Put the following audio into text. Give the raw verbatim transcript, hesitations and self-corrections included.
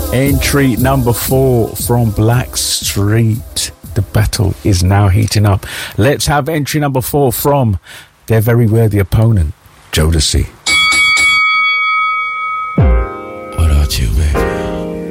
Entry number four from Blackstreet. The battle is now heating up. Let's have entry number four from their very worthy opponent, Jodeci.